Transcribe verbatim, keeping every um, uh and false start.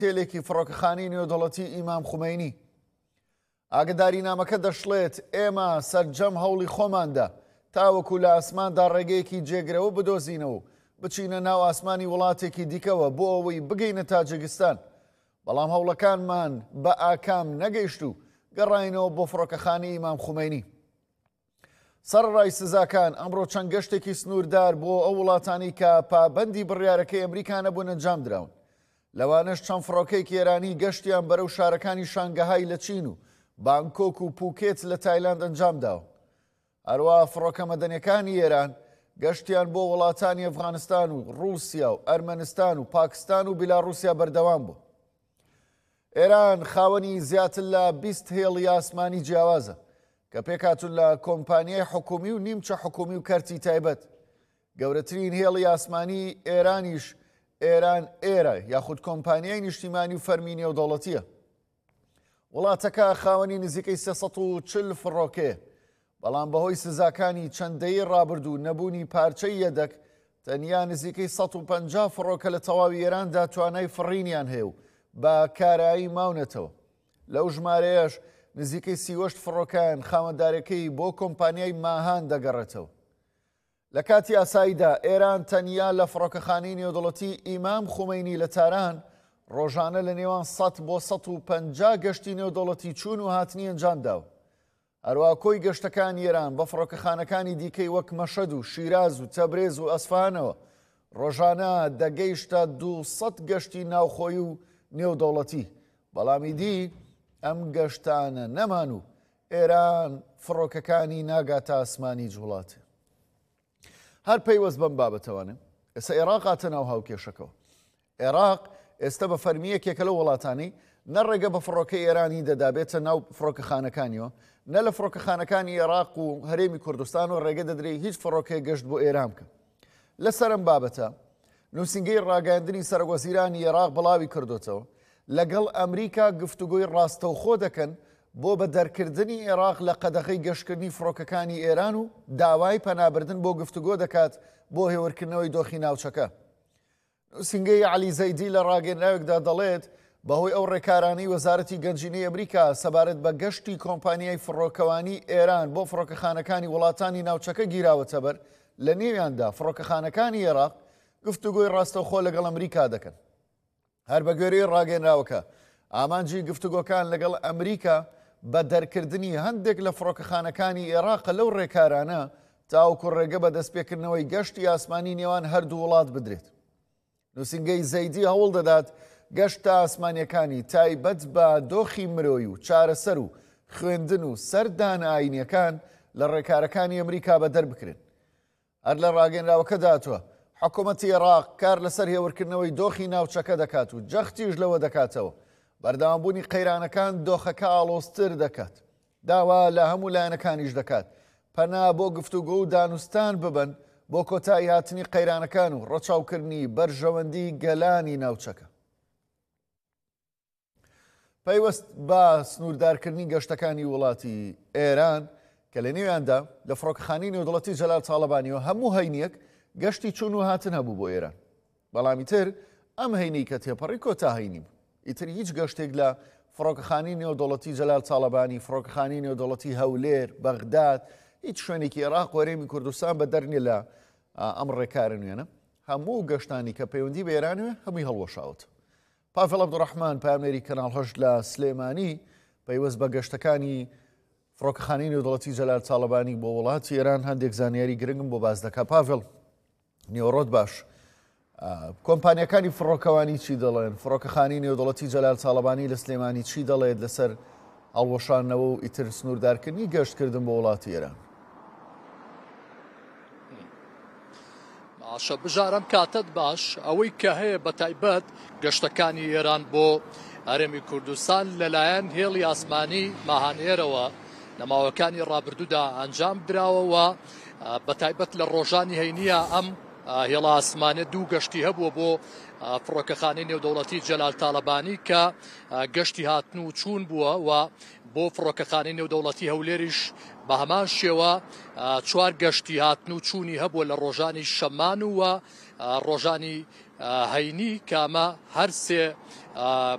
هێلێکی فڕۆکەخانەی نێودەوڵەتی ئیمام خومەینی. ئاگداری نامەکە دەشڵێت ئێمە سەرجەم هەوڵی خۆماندا تاوەکو لە ئاسماندا ڕێگەیەکی جێگرەوە بدۆزینەوە و بچینە ناو ئاسمانی وڵاتێکی دیکەوە بۆ ئەوەی بگەینە تاجیکستان. بەڵام هەوڵەکانمان بە ئاکام نەگەیشت و گەڕاینەوە بۆ فڕۆکەخانەی ئیمام خومەینی. سەرڕای سزاکان ئەمڕۆ چەند گەشتێکی سنووردار بۆ ئەو وڵاتانی کە پابەندی بڕیارەکەی ئەمریکا نەبوون ئەنجام دراون. لەوانەش چەند فڕۆکەیەکی ئێرانی گەشتیان بەرەو شارەکانی شانگەهای لە چین و بانکۆک و پوکێت لە تایلاند ئەنجام داوە. هەروە فڕۆکە مەدەنیەکانی ئێران گەشتیان بۆ وڵاتانی ئەفغانستان و ڕووسیا و ئەرمەنستان و پاکستان و بیلاڕووسیا بەردەوام بوو. ئێران خاوەنی زیاتر لە بیست هێڵی ئاسمانی جیاوازە کە پێکاتون لە کۆمپانیای حکومی و نیمچە حکومی و کەرتی تایبەت. گەورەترین هێڵی ئاسمانی ئێرانیش ئێران ئێرە یاخود کۆمپانیای نیشتیمانی و فەرمی نێودەوڵەتیە. وڵاتەکە خاوەنی نزیکەی سێسەد و چل فڕۆکەیە، بەڵام بەهۆی سزاکانی چەندەیی ڕابردوو نەبوونی پارچەی یەدەک تەنیا نزیکەی سەد و پەنجا فڕۆکە لە تەواوی ئێراندا توانای فڕینیان هەیە و بە کارایی ماونەتەوە. لەو ژمارەیەش نزیکەی سیوەشت فڕۆکەیان خاوەندارەکەی بۆ کۆمپانیای ماهان دەگەڕێتەوە. لە کاتی ئاساییدا ئێران تەنیا لە فڕۆکەخانەی نێودەوڵەتی ئیمام خومەینی لە تاران ڕۆژانە لە نێوان سەد بۆ سەد و پەنجا گەشتی نێودەوڵەتی چوون و هاتنی ئەنجام داوە. هەروە کۆی گەشتەکانی ئێران بە فڕۆکەخانەکانی دیکەی وەک مەشەد و شیراز و تەبرێز و ئەسفانەوە ڕۆژانە دەگەیشتە دووسەد گەشتی ناوخۆی و نێودەوڵەتی. بەڵامی دی ئەم گەشتانە نەمان و ئێران فڕۆکەکانی ناگاتە ئاسمانی جوڵاتێ. هەر پەیوەست بەم بابەتەوانێ ئێستا عێراق هاتە ناو هاوکێشەکەەوە. عێراق ئێستا بە فەرمیەکێکە لە وڵاتانی نەڕێگە بە فڕۆکەی ئێرانی دەدابێتە ناو فڕۆکەخانەکانیەوە، نە لە فڕۆکەخانەکانی عێراق و هەرێمی کوردستان و ڕێگە دەدرێت هیچ فڕۆکەی گەشت بۆ ئێران بکە. لەسەرم بابەتە نووسینگەی ڕاگەاندنی سەرۆکوەزیرانی عێراق بڵاوی کردوتەوە لەگەڵ ئەمریکا گفتوگۆی ڕاستەوخۆ دەکەن بۆ بە دەرکردنی عێراق لە قەدەغەی گەشتکردنی فڕۆکەکانی ئێران و داوای پەنابردن بۆ گفتوگۆ دەکات بۆ هێورکردنەوەی دۆخی ناوچەکە. نووسینگەی عەلی زەیدی لە ڕاگەیەنراوێکدا دەڵێت بەهۆی ئەو ڕێکارانەی وەزارەتی گەنجینەی ئەمریکا سەبارەت بە گەشتی کۆمپانیای فڕۆکەوانی ئێران بۆ فڕۆکەخانەکانی وڵاتانی ناوچەکە گیراوەتە بەر، لە نێویاندا فڕۆکەخانەکانی عێراق گفتوگۆی ڕاستەوخۆ لەگەڵ ئەمریکا دەکەن. هەر بە گوێرەی ڕاگەیەنراوەکە ئامانجی گفتوگۆکان لەگەڵ ئەمریکا بە دەرکردنی هەندێک لە فڕۆکەخانەکانی عێراقە لەو ڕێکارانە تاوەکو ڕێگە بە دەستپێکردنەوەی گەشتی ئاسمانی نێوان هەردوو وڵات بدرێت. نووسینگەی زەیدی هەوڵ دەدات گەشتە ئاسمانیەکانی تایبەت بە دۆخی مرۆیی و چارەسەر و خوێندن و سەردان ئاینیەکان لە ڕێکارەکانی ئەمریکا بە دەربکرێن. هەر لە ڕاگەیەنراوەکە داتوە حکوومەتی عێراق کار لەسەر هێورکردنەوەی دۆخی ناوچەکە دەکات و جەختیش لەوە دەکاتەوە. بەردەوامبوونی قەیرانەکان دۆخەکە ئاڵۆزتر دەکات. داوا لە هەموو لایەنەکانیش دەکات پەنا بۆ گفتوگۆ و دانوستان ببن بۆ کۆتایی هاتنی قەیرانەکان و ڕەچاوکردنی بەرژەوەندی گەلانی ناوچەکە. پەیوەست بە سنووردارکردنی گەشتەکانی وڵاتی ئێران کە لە نێویاندا لە فڕۆکەخانەی نێودەوڵەتی جەلال تاڵەبانیەوە هەموو هەینیەک گەشتی چوون و هاتن هەبوو بۆ ئێران. بەڵامی تر ئەم هەینەی کە تێپەڕی کۆتا هەینی بوو. ئیتر هیچ گەشتێک لە فڕۆکەخانەی نێودەوڵەتی جەلال تاڵەبانی، فڕۆکەخانەی نێودەوڵەتی هەولێر، بەغداد، هیچ شوێنێکی عێراق و هەرێمی کوردستان بە دەرنێ لە ئەم ڕێکارە نوێنە. هەموو گەشتانی کە پەیوەندی بە ئێرانوێ هەمووی هەڵوەشاوت. پاڤێڵ عەبدوڕەحمان پامێری کەناڵ هەشت لە سلێمانی پەیوەست بە گەشتەکانی فڕۆکەخانەی نێودەوڵەتی جەلال تاڵەبانی بۆ وڵاتی ئێران هەندێک زانیاری گرنگم بۆ باز دەکات. پاڤێڵ نیوەڕۆت باش. کۆمپانیەکانی فڕۆکەوانی چی دەڵێن؟ فڕۆکەخانەی نێودەوڵەتی جەلال تاڵەبانی لە سلێمانی چی دەڵێت لەسەر هەڵوەشانەوە و ئیتر سنووردارکردنی گەشتکردن بۆ وڵاتی ئێران؟ باشە بژارم کاتت باش ئەوەی کە هەیە بە تایبەت گەشتەکانی ئێران بۆ هەرێمی کوردستان لەلایەن هێڵی ئاسمانی ماهانێرەوە لە ماوەکانی ڕابردوودا ئەنجام دراوەوە بە تایبەت لە ڕۆژانی هەینیە ئەم هێڵە ئاسمانە دوو گەشتی هەبووە بۆ فڕۆکەخانەی نێودەوڵەتی جەلال تاڵەبانی کە گەشتی هاتن و چوون بووە و بۆ فڕۆکەخانەی نێودەوڵەتی هەولێریش بە هەمان شێوە چوار گەشتی هاتن و چوونی هەبووە لە ڕۆژانی شەمان و ڕۆژانی هەینی کامە هەر سێ